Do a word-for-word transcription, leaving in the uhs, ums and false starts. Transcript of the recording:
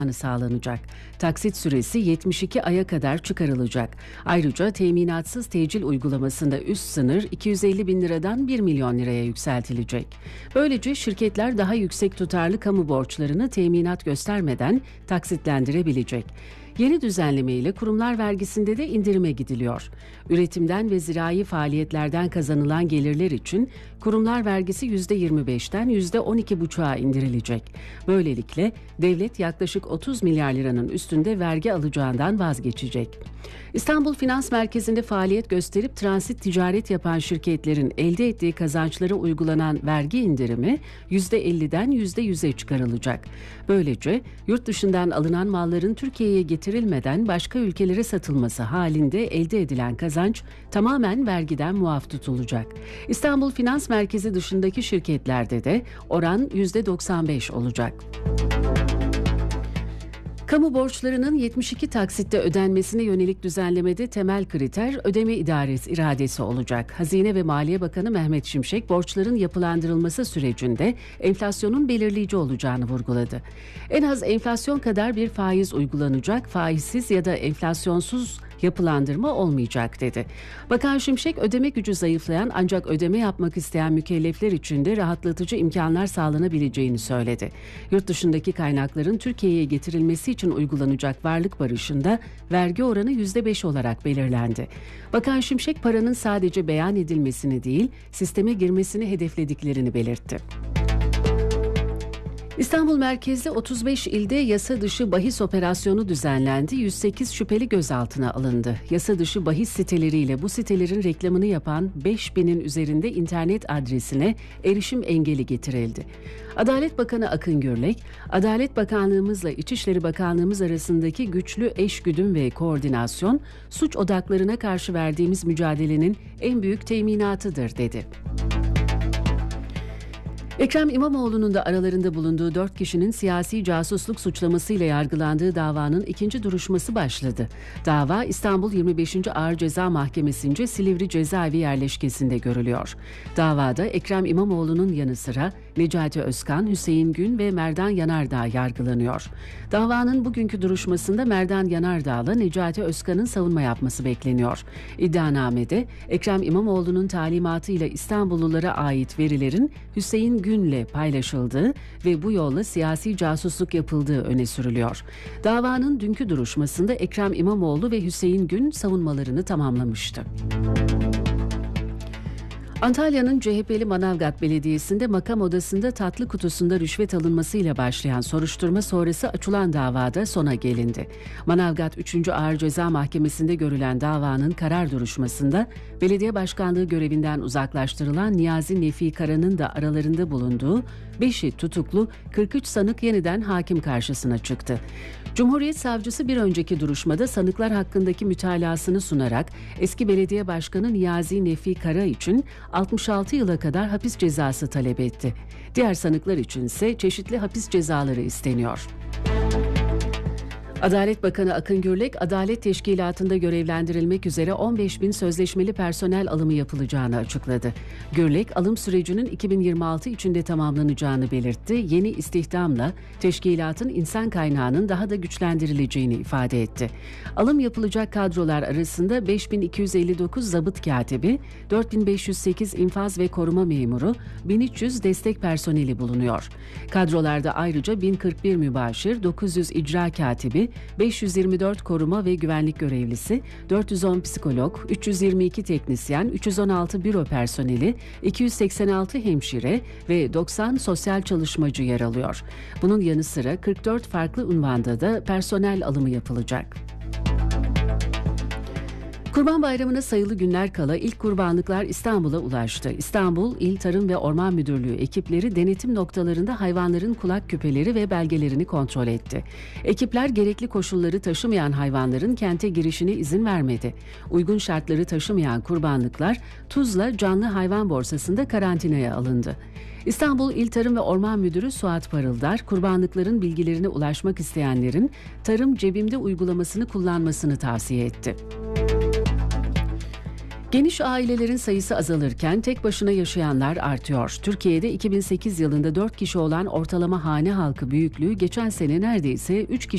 sağlanacak. Taksit süresi yetmiş iki aya kadar çıkarılacak. Ayrıca teminatsız tecil uygulamasında üst sınır iki yüz elli bin liradan bir milyon liraya yükseltilecek. Böylece şirketler daha yüksek tutarlı kamu borçlarını teminat göstermeden taksitlendirebilecek. Yeni düzenleme ile kurumlar vergisinde de indirime gidiliyor. Üretimden ve zirai faaliyetlerden kazanılan gelirler için kurumlar vergisi yüzde yirmi beşten yüzde on iki buçuğa indirilecek. Böylelikle devlet yaklaşık otuz milyar liranın üstünde vergi alacağından vazgeçecek. İstanbul Finans Merkezi'nde faaliyet gösterip transit ticaret yapan şirketlerin elde ettiği kazançlara uygulanan vergi indirimi yüzde elliden yüzde yüze çıkarılacak. Böylece yurt dışından alınan malların Türkiye'ye getirilmeden başka ülkelere satılması halinde elde edilen kazanç tamamen vergiden muaf tutulacak. İstanbul Finans Merkezi dışındaki şirketlerde de oran yüzde doksan beş olacak. Kamu borçlarının yetmiş iki taksitte ödenmesine yönelik düzenlemede temel kriter ödeme idaresi iradesi olacak. Hazine ve Maliye Bakanı Mehmet Şimşek borçların yapılandırılması sürecinde enflasyonun belirleyici olacağını vurguladı. En az enflasyon kadar bir faiz uygulanacak, faizsiz ya da enflasyonsuz yapılandırma olmayacak dedi. Bakan Şimşek ödeme gücü zayıflayan ancak ödeme yapmak isteyen mükellefler için de rahatlatıcı imkanlar sağlanabileceğini söyledi. Yurt dışındaki kaynakların Türkiye'ye getirilmesi için uygulanacak varlık barışında vergi oranı yüzde beş olarak belirlendi. Bakan Şimşek paranın sadece beyan edilmesini değil, sisteme girmesini hedeflediklerini belirtti. İstanbul merkezli otuz beş ilde yasa dışı bahis operasyonu düzenlendi. yüz sekiz şüpheli gözaltına alındı. Yasa dışı bahis siteleriyle bu sitelerin reklamını yapan beş binin üzerinde internet adresine erişim engeli getirildi. Adalet Bakanı Akın Gürlek, Adalet Bakanlığımızla İçişleri Bakanlığımız arasındaki güçlü eşgüdüm ve koordinasyon, suç odaklarına karşı verdiğimiz mücadelenin en büyük teminatıdır dedi. Ekrem İmamoğlu'nun da aralarında bulunduğu dört kişinin siyasi casusluk suçlamasıyla yargılandığı davanın ikinci duruşması başladı. Dava İstanbul yirmi beşinci Ağır Ceza Mahkemesi'nce Silivri Cezaevi yerleşkesinde görülüyor. Davada Ekrem İmamoğlu'nun yanı sıra Necati Özkan, Hüseyin Gün ve Merdan Yanardağ yargılanıyor. Davanın bugünkü duruşmasında Merdan Yanardağ'la Necati Özkan'ın savunma yapması bekleniyor. İddianamede Ekrem İmamoğlu'nun talimatıyla İstanbullulara ait verilerin Hüseyin Gün'le paylaşıldığı ve bu yolla siyasi casusluk yapıldığı öne sürülüyor. Davanın dünkü duruşmasında Ekrem İmamoğlu ve Hüseyin Gün savunmalarını tamamlamıştı. Antalya'nın C H P'li Manavgat Belediyesi'nde makam odasında tatlı kutusunda rüşvet alınmasıyla başlayan soruşturma sonrası açılan davada sona gelindi. Manavgat üçüncü Ağır Ceza Mahkemesi'nde görülen davanın karar duruşmasında belediye başkanlığı görevinden uzaklaştırılan Niyazi Nefi Kara'nın da aralarında bulunduğu beşi tutuklu kırk üç sanık yeniden hakim karşısına çıktı. Cumhuriyet Savcısı bir önceki duruşmada sanıklar hakkındaki mütalasını sunarak eski belediye başkanı Niyazi Nefi Kara için altmış altı yıla kadar hapis cezası talep etti. Diğer sanıklar için ise çeşitli hapis cezaları isteniyor. Adalet Bakanı Akın Gürlek, Adalet Teşkilatı'nda görevlendirilmek üzere on beş bin sözleşmeli personel alımı yapılacağını açıkladı. Gürlek, alım sürecinin iki bin yirmi altı içinde tamamlanacağını belirtti. Yeni istihdamla teşkilatın insan kaynağının daha da güçlendirileceğini ifade etti. Alım yapılacak kadrolar arasında beş bin iki yüz elli dokuz zabıt katibi, dört bin beş yüz sekiz infaz ve koruma memuru, bin üç yüz destek personeli bulunuyor. Kadrolarda ayrıca bin kırk bir mübaşir, dokuz yüz icra katibi, beş yüz yirmi dört koruma ve güvenlik görevlisi, dört yüz on psikolog, üç yüz yirmi iki teknisyen, üç yüz on altı büro personeli, iki yüz seksen altı hemşire ve doksan sosyal çalışmacı yer alıyor. Bunun yanı sıra kırk dört farklı unvanda da personel alımı yapılacak. Kurban Bayramı'na sayılı günler kala ilk kurbanlıklar İstanbul'a ulaştı. İstanbul İl Tarım ve Orman Müdürlüğü ekipleri denetim noktalarında hayvanların kulak küpeleri ve belgelerini kontrol etti. Ekipler gerekli koşulları taşımayan hayvanların kente girişine izin vermedi. Uygun şartları taşımayan kurbanlıklar Tuzla Canlı Hayvan Borsası'nda karantinaya alındı. İstanbul İl Tarım ve Orman Müdürü Suat Parıldar, kurbanlıkların bilgilerine ulaşmak isteyenlerin Tarım Cebimde uygulamasını kullanmasını tavsiye etti. Geniş ailelerin sayısı azalırken tek başına yaşayanlar artıyor. Türkiye'de iki bin sekiz yılında dört kişi olan ortalama hane halkı büyüklüğü geçen sene neredeyse üç kişi